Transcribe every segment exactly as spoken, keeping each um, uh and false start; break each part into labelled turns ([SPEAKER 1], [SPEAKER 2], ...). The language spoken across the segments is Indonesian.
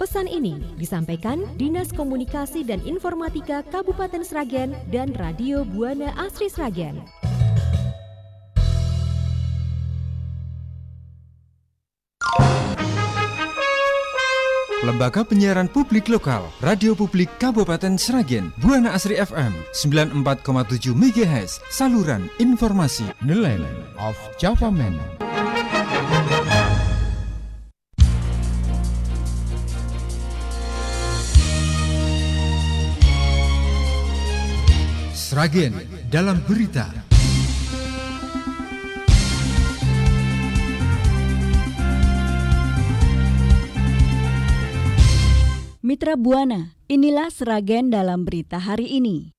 [SPEAKER 1] Pesan ini disampaikan Dinas Komunikasi dan Informatika Kabupaten Sragen dan Radio Buana Asri Sragen.
[SPEAKER 2] Lembaga Penyiaran Publik Lokal, Radio Publik Kabupaten Sragen, Buana Asri F M sembilan puluh empat koma tujuh megahertz, saluran informasi Nelayan of Java Man. Sragen dalam berita.
[SPEAKER 3] Mitra Buana, inilah Sragen dalam berita hari ini.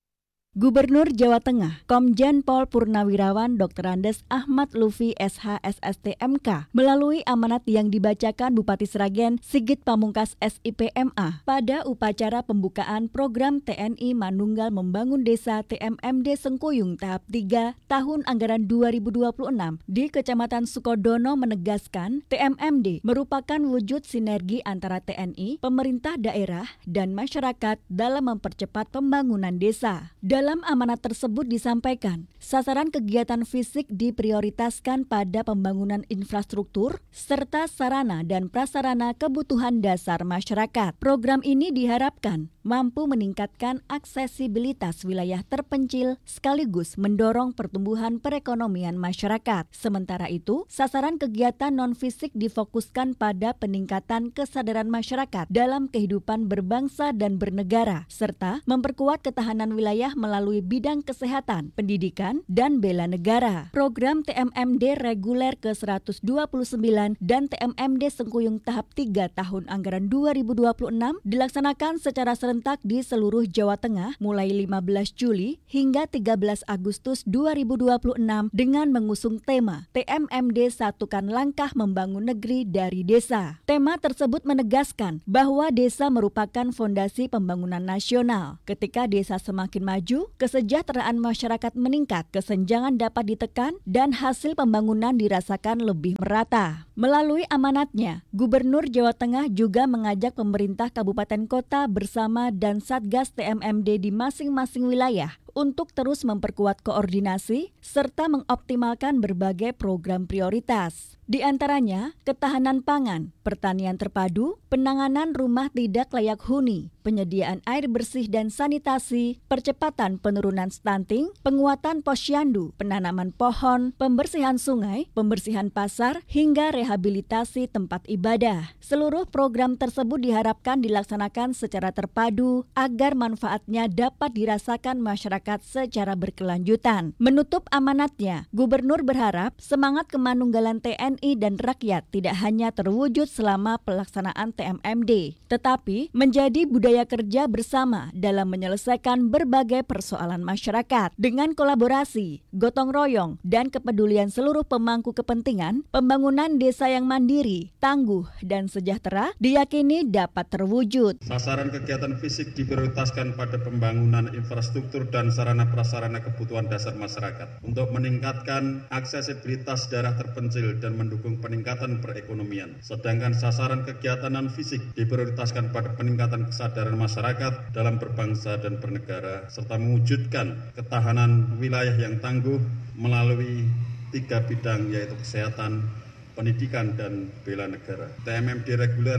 [SPEAKER 3] Gubernur Jawa Tengah, Komjen Pol Purnawirawan Doktor Andes Ahmad Lutfi S H S S T M K melalui amanat yang dibacakan Bupati Sragen Sigit Pamungkas S I P M A pada upacara pembukaan program T N I Manunggal Membangun Desa T M M D Sengkuyung tahap tiga tahun anggaran dua ribu dua puluh enam di Kecamatan Sukodono menegaskan T M M D merupakan wujud sinergi antara T N I, pemerintah daerah, dan masyarakat dalam mempercepat pembangunan desa. Dalam amanat tersebut disampaikan, sasaran kegiatan fisik diprioritaskan pada pembangunan infrastruktur serta sarana dan prasarana kebutuhan dasar masyarakat. Program ini diharapkan mampu meningkatkan aksesibilitas wilayah terpencil sekaligus mendorong pertumbuhan perekonomian masyarakat. Sementara itu, sasaran kegiatan non-fisik difokuskan pada peningkatan kesadaran masyarakat dalam kehidupan berbangsa dan bernegara, serta memperkuat ketahanan wilayah melalui bidang kesehatan, pendidikan, dan bela negara. Program T M M D reguler ke seratus dua puluh sembilan dan T M M D Sengkuyung tahap tiga tahun anggaran dua ribu dua puluh enam dilaksanakan secara serentak di seluruh Jawa Tengah mulai lima belas Juli hingga tiga belas Agustus dua ribu dua puluh enam dengan mengusung tema T M M D Satukan Langkah Membangun Negeri dari Desa. Tema tersebut menegaskan bahwa desa merupakan fondasi pembangunan nasional. Ketika desa semakin maju, kesejahteraan masyarakat meningkat, kesenjangan dapat ditekan, dan hasil pembangunan dirasakan lebih merata. Melalui amanatnya, Gubernur Jawa Tengah juga mengajak pemerintah kabupaten kota bersama dan Satgas T M M D di masing-masing wilayah untuk terus memperkuat koordinasi serta mengoptimalkan berbagai program prioritas. Di antaranya, ketahanan pangan, pertanian terpadu, penanganan rumah tidak layak huni, penyediaan air bersih dan sanitasi, percepatan penurunan stunting, penguatan posyandu, penanaman pohon, pembersihan sungai, pembersihan pasar, hingga rehabilitasi tempat ibadah. Seluruh program tersebut diharapkan dilaksanakan secara terpadu agar manfaatnya dapat dirasakan masyarakat secara berkelanjutan. Menutup amanatnya, Gubernur berharap semangat kemanunggalan T N I dan rakyat tidak hanya terwujud selama pelaksanaan T M M D, tetapi menjadi budaya kerja bersama dalam menyelesaikan berbagai persoalan masyarakat. Dengan kolaborasi, gotong royong, dan kepedulian seluruh pemangku kepentingan, pembangunan desa yang mandiri, tangguh, dan sejahtera diyakini dapat terwujud.
[SPEAKER 4] Sasaran kegiatan fisik diprioritaskan pada pembangunan infrastruktur dan sarana prasarana kebutuhan dasar masyarakat untuk meningkatkan aksesibilitas daerah terpencil dan mendukung peningkatan perekonomian. Sedangkan sasaran kegiatan non-fisik diprioritaskan pada peningkatan kesadaran masyarakat dalam berbangsa dan bernegara serta mewujudkan ketahanan wilayah yang tangguh melalui tiga bidang yaitu kesehatan, pendidikan, dan bela negara. T M M D reguler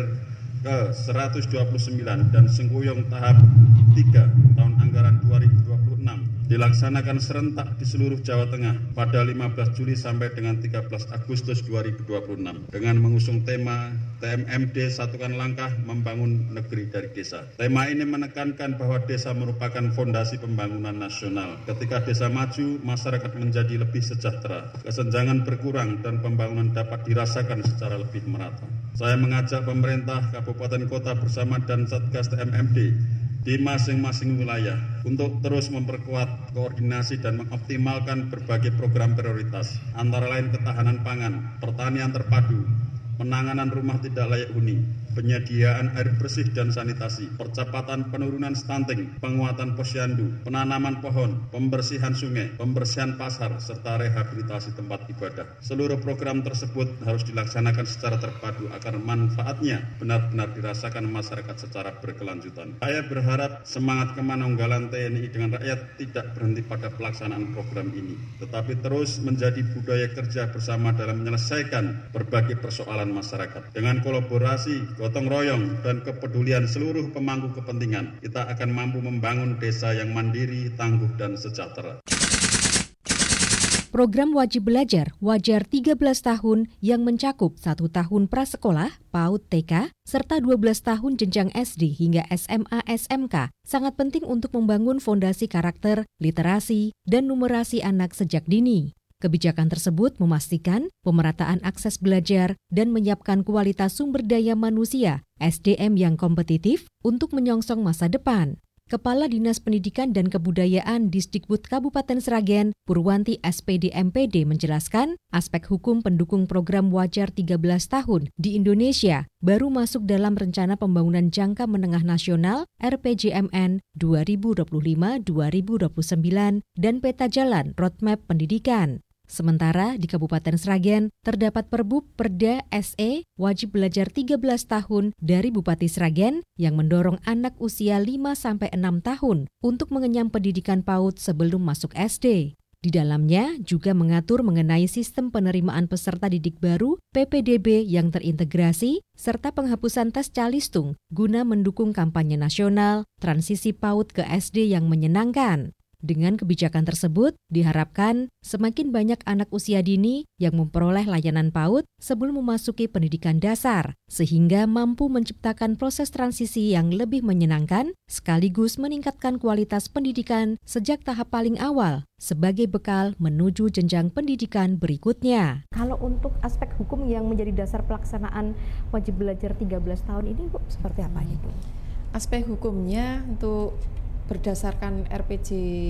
[SPEAKER 4] ke seratus dua puluh sembilan dan Sengkuyung tahap tiga tahun anggaran dua ribu dua puluh enam dilaksanakan serentak di seluruh Jawa Tengah pada lima belas Juli sampai dengan tiga belas Agustus dua ribu dua puluh enam dengan mengusung tema T M M D Satukan Langkah Membangun Negeri dari Desa. Tema ini menekankan bahwa desa merupakan fondasi pembangunan nasional. Ketika desa maju, masyarakat menjadi lebih sejahtera, kesenjangan berkurang, dan pembangunan dapat dirasakan secara lebih merata. Saya mengajak pemerintah kabupaten kota bersama dan Satgas T M M D di masing-masing wilayah untuk terus memperkuat koordinasi dan mengoptimalkan berbagai program prioritas, antara lain ketahanan pangan, pertanian terpadu, penanganan rumah tidak layak huni, penyediaan air bersih dan sanitasi, percepatan penurunan stunting, penguatan posyandu, penanaman pohon, pembersihan sungai, pembersihan pasar, serta rehabilitasi tempat ibadah. Seluruh program tersebut harus dilaksanakan secara terpadu agar manfaatnya benar-benar dirasakan masyarakat secara berkelanjutan. Saya berharap semangat kemanunggalan T N I dengan rakyat tidak berhenti pada pelaksanaan program ini, tetapi terus menjadi budaya kerja bersama dalam menyelesaikan berbagai persoalan masyarakat. Dengan kolaborasi, gotong royong, dan kepedulian seluruh pemangku kepentingan, kita akan mampu membangun desa yang mandiri, tangguh, dan sejahtera.
[SPEAKER 1] Program wajib belajar wajar tiga belas tahun yang mencakup satu tahun prasekolah, PAUD T K, serta dua belas tahun jenjang S D hingga S M A S M K sangat penting untuk membangun fondasi karakter, literasi, dan numerasi anak sejak dini. Kebijakan tersebut memastikan pemerataan akses belajar dan menyiapkan kualitas sumber daya manusia S D M yang kompetitif untuk menyongsong masa depan. Kepala Dinas Pendidikan dan Kebudayaan Disdikbud Kabupaten Sragen, Purwanti S P D M P D menjelaskan, aspek hukum pendukung program wajar tiga belas tahun di Indonesia baru masuk dalam Rencana Pembangunan Jangka Menengah Nasional R P J M N dua ribu dua puluh lima sampai dua ribu dua puluh sembilan dan Peta Jalan Roadmap Pendidikan. Sementara di Kabupaten Sragen terdapat Perbub Perda S E wajib belajar tiga belas tahun dari Bupati Sragen yang mendorong anak usia lima sampai enam tahun untuk mengenyam pendidikan PAUD sebelum masuk S D. Di dalamnya juga mengatur mengenai sistem penerimaan peserta didik baru P P D B yang terintegrasi serta penghapusan tes calistung guna mendukung kampanye nasional transisi PAUD ke S D yang menyenangkan. Dengan kebijakan tersebut, diharapkan semakin banyak anak usia dini yang memperoleh layanan PAUD sebelum memasuki pendidikan dasar, sehingga mampu menciptakan proses transisi yang lebih menyenangkan, sekaligus meningkatkan kualitas pendidikan sejak tahap paling awal, sebagai bekal menuju jenjang pendidikan berikutnya.
[SPEAKER 5] Kalau untuk aspek hukum yang menjadi dasar pelaksanaan wajib belajar tiga belas tahun ini, Bu, seperti apa itu?
[SPEAKER 6] Aspek hukumnya untuk berdasarkan R P J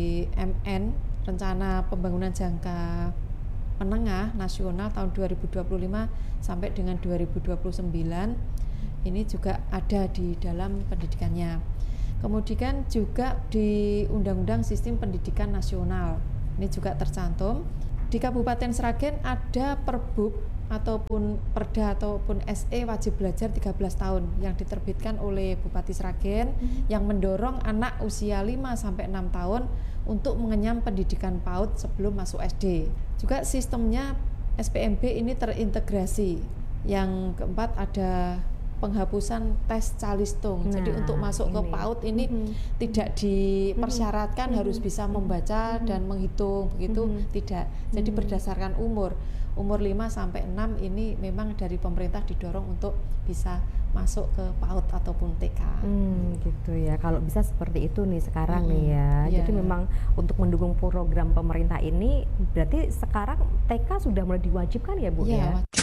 [SPEAKER 6] M N, Rencana Pembangunan Jangka Menengah Nasional tahun dua ribu dua puluh lima sampai dengan dua ribu dua puluh sembilan, ini juga ada di dalam pendidikannya. Kemudian juga di Undang-Undang Sistem Pendidikan Nasional, ini juga tercantum. Di Kabupaten Sragen ada Perbub ataupun Perda ataupun S E wajib belajar tiga belas tahun yang diterbitkan oleh Bupati Sragen hmm. yang mendorong anak usia lima sampai enam tahun untuk mengenyam pendidikan PAUD sebelum masuk S D. Juga sistemnya S P M B ini terintegrasi. Yang keempat ada penghapusan tes calistung. Nah, jadi untuk masuk ini. ke PAUD ini mm-hmm. tidak dipersyaratkan mm-hmm. harus bisa membaca mm-hmm. dan menghitung begitu, mm-hmm. tidak. Jadi mm-hmm. berdasarkan umur. Umur lima sampai enam ini memang dari pemerintah didorong untuk bisa masuk ke PAUD ataupun T K.
[SPEAKER 5] Hmm, gitu ya. Kalau bisa seperti itu nih sekarang hmm, nih ya. Yeah. Jadi memang untuk mendukung program pemerintah ini berarti sekarang T K sudah mulai diwajibkan ya, Bu yeah. ya?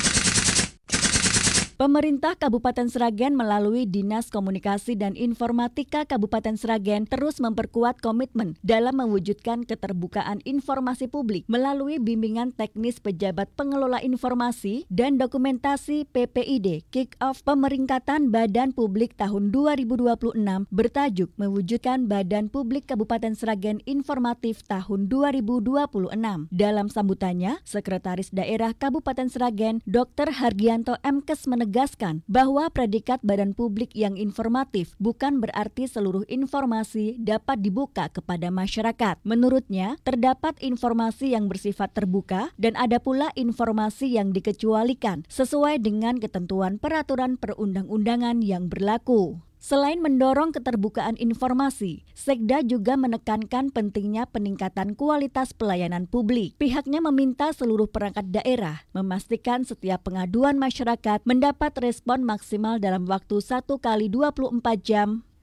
[SPEAKER 3] Pemerintah Kabupaten Sragen melalui Dinas Komunikasi dan Informatika Kabupaten Sragen terus memperkuat komitmen dalam mewujudkan keterbukaan informasi publik melalui bimbingan teknis pejabat pengelola informasi dan dokumentasi P P I D Kick-Off Pemeringkatan Badan Publik tahun dua ribu dua puluh enam bertajuk mewujudkan Badan Publik Kabupaten Sragen Informatif tahun dua ribu dua puluh enam. Dalam sambutannya, Sekretaris Daerah Kabupaten Sragen Doktor Hargianto M Kes menegaskan menegaskan bahwa predikat badan publik yang informatif bukan berarti seluruh informasi dapat dibuka kepada masyarakat. Menurutnya, terdapat informasi yang bersifat terbuka dan ada pula informasi yang dikecualikan sesuai dengan ketentuan peraturan perundang-undangan yang berlaku. Selain mendorong keterbukaan informasi, Sekda juga menekankan pentingnya peningkatan kualitas pelayanan publik. Pihaknya meminta seluruh perangkat daerah memastikan setiap pengaduan masyarakat mendapat respon maksimal dalam waktu satu kali dua puluh empat jam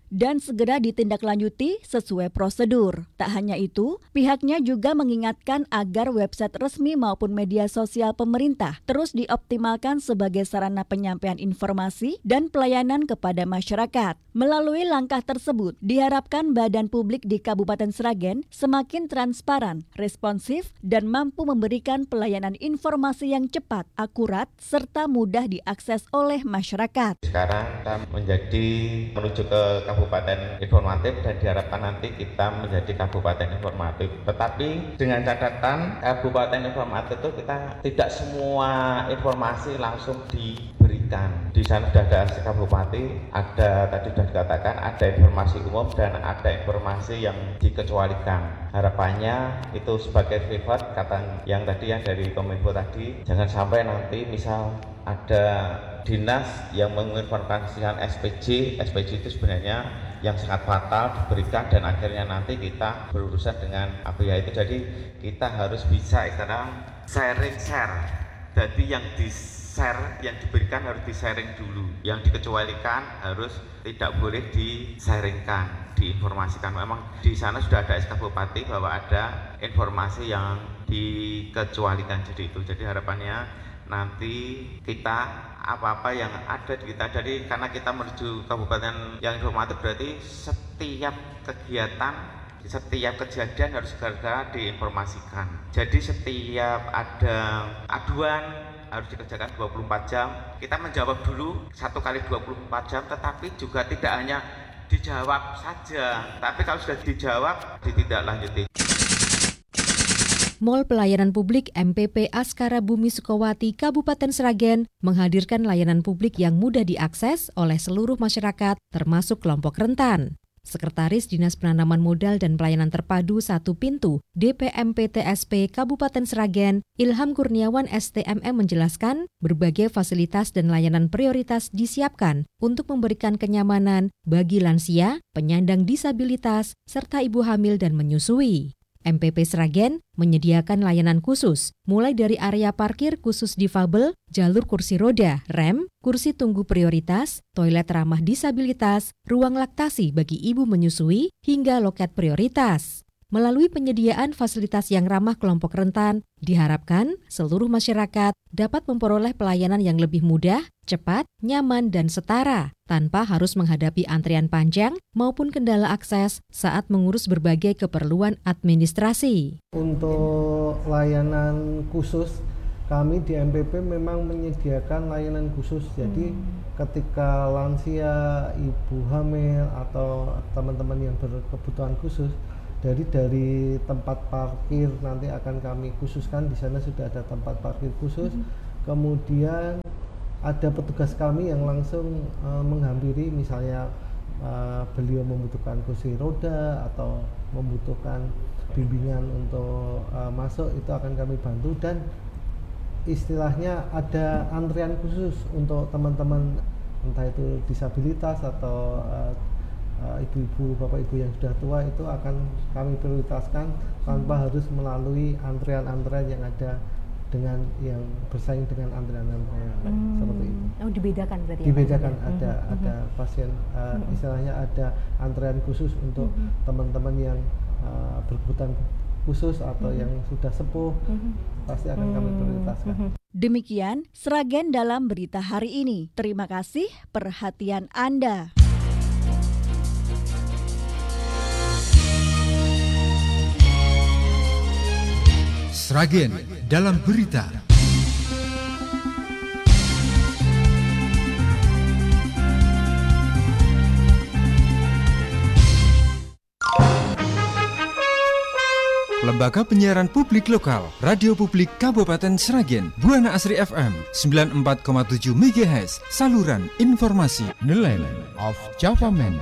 [SPEAKER 3] dan segera ditindaklanjuti sesuai prosedur. Tak hanya itu, pihaknya juga mengingatkan agar website resmi maupun media sosial pemerintah terus dioptimalkan sebagai sarana penyampaian informasi dan pelayanan kepada masyarakat. Melalui langkah tersebut, diharapkan badan publik di Kabupaten Sragen semakin transparan, responsif, dan mampu memberikan pelayanan informasi yang cepat, akurat, serta mudah diakses oleh masyarakat.
[SPEAKER 7] Sekarang kita menjadi menuju ke kabupaten informatif dan diharapkan nanti kita menjadi kabupaten informatif. Tetapi dengan catatan kabupaten informatif itu kita tidak semua informasi langsung diberikan. Di sana sudah ada kabupati, ada tadi sudah dikatakan ada informasi umum dan ada informasi yang dikecualikan. Harapannya itu sebagai privat kata yang tadi yang dari Kominfo tadi, jangan sampai nanti misal ada dinas yang menginformasikan S P J, S P J itu sebenarnya yang sangat fatal diberikan dan akhirnya nanti kita berurusan dengan apa ya itu. Jadi kita harus bisa sekarang sharing share. Jadi yang di share, yang diberikan harus di sharing dulu, yang dikecualikan harus tidak boleh di-sharingkan, diinformasikan. Memang di sana sudah ada S K Bupati bahwa ada informasi yang dikecualikan, jadi itu. Jadi harapannya nanti kita apa-apa yang ada di kita, jadi karena kita menuju kabupaten yang informatif berarti setiap kegiatan, setiap kejadian harus segera diinformasikan. Jadi setiap ada aduan harus dikerjakan dua puluh empat jam. Kita menjawab dulu satu kali dua puluh empat jam, tetapi juga tidak hanya dijawab saja, tapi kalau sudah dijawab ditindaklanjuti.
[SPEAKER 1] Mall Pelayanan Publik M P P Askara Bumi Sukowati Kabupaten Sragen menghadirkan layanan publik yang mudah diakses oleh seluruh masyarakat termasuk kelompok rentan. Sekretaris Dinas Penanaman Modal dan Pelayanan Terpadu Satu Pintu D P M P T S P Kabupaten Sragen, Ilham Kurniawan S T M M menjelaskan berbagai fasilitas dan layanan prioritas disiapkan untuk memberikan kenyamanan bagi lansia, penyandang disabilitas, serta ibu hamil dan menyusui. M P P Sragen menyediakan layanan khusus, mulai dari area parkir khusus difabel, jalur kursi roda, rem, kursi tunggu prioritas, toilet ramah disabilitas, ruang laktasi bagi ibu menyusui, hingga loket prioritas. Melalui penyediaan fasilitas yang ramah kelompok rentan, diharapkan seluruh masyarakat dapat memperoleh pelayanan yang lebih mudah, cepat, nyaman, dan setara, tanpa harus menghadapi antrian panjang maupun kendala akses saat mengurus berbagai keperluan administrasi.
[SPEAKER 8] Untuk layanan khusus, kami di M P P memang menyediakan layanan khusus. Jadi hmm. ketika lansia, ibu hamil, atau teman-teman yang berkebutuhan khusus, Dari dari tempat parkir nanti akan kami khususkan, di sana sudah ada tempat parkir khusus. Mm-hmm. Kemudian ada petugas kami yang langsung uh, menghampiri, misalnya uh, beliau membutuhkan kursi roda atau membutuhkan bimbingan untuk uh, masuk, itu akan kami bantu. Dan istilahnya ada antrian khusus untuk teman-teman entah itu disabilitas atau uh, Uh, ibu-ibu, bapak-ibu yang sudah tua, itu akan kami prioritaskan tanpa hmm. harus melalui antrian-antrian yang ada dengan yang bersaing dengan antrian-antrian hmm. seperti itu.
[SPEAKER 5] Oh, dibedakan berarti?
[SPEAKER 8] Dibedakan,
[SPEAKER 5] ya,
[SPEAKER 8] ada hmm. ada pasien uh, hmm. istilahnya ada antrian khusus untuk hmm. teman-teman yang uh, berkebutuhan khusus atau hmm. yang sudah sepuh, hmm. pasti akan kami prioritaskan. Hmm.
[SPEAKER 3] Demikian Sragen dalam berita hari ini. Terima kasih perhatian Anda.
[SPEAKER 2] Sragen dalam berita. Lembaga Penyiaran Publik Lokal, Radio Publik Kabupaten Sragen, Buana Asri F M sembilan puluh empat koma tujuh megahertz, saluran informasi nelayan of Java Man.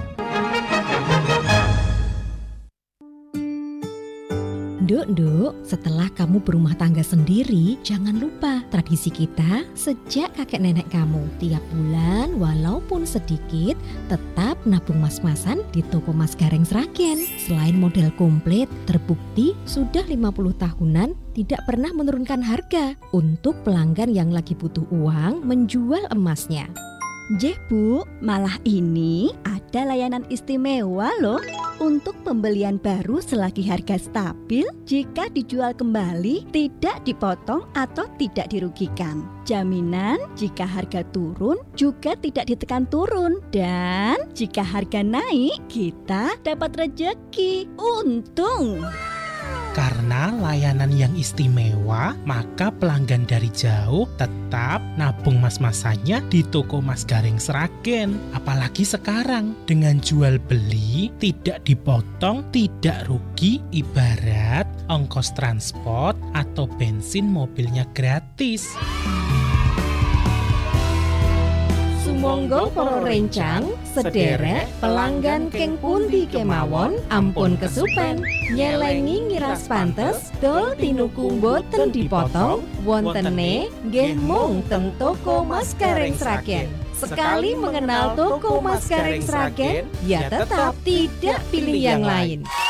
[SPEAKER 1] Nduk, nduk, setelah kamu berumah tangga sendiri, jangan lupa tradisi kita sejak kakek nenek kamu. Tiap bulan, walaupun sedikit, tetap nabung mas-masan di toko Mas Gareng Sragen. Selain model komplit, terbukti sudah lima puluh tahunan tidak pernah menurunkan harga untuk pelanggan yang lagi butuh uang menjual emasnya.
[SPEAKER 3] Jeh Bu, malah ini ada layanan istimewa loh untuk pembelian baru selagi harga stabil. Jika dijual kembali tidak dipotong atau tidak dirugikan. Jaminan jika harga turun juga tidak ditekan turun. Dan jika harga naik kita dapat rejeki. Untung!
[SPEAKER 9] Karena layanan yang istimewa, maka pelanggan dari jauh tetap nabung mas-masannya di toko Mas Gareng Sragen. Apalagi sekarang, dengan jual beli tidak dipotong, tidak rugi, ibarat ongkos transport atau bensin mobilnya gratis.
[SPEAKER 1] Sumangga para rencang, sederek pelanggan keng pundi kemawon, ampun kesupen, nyelengi ngiras pantes, dol tinuku boten dipotong, wontene nggih mung teng toko Mas Gareng Sragen. Sekali mengenal toko Mas Gareng Sragen, ya tetap tidak pilih yang lain.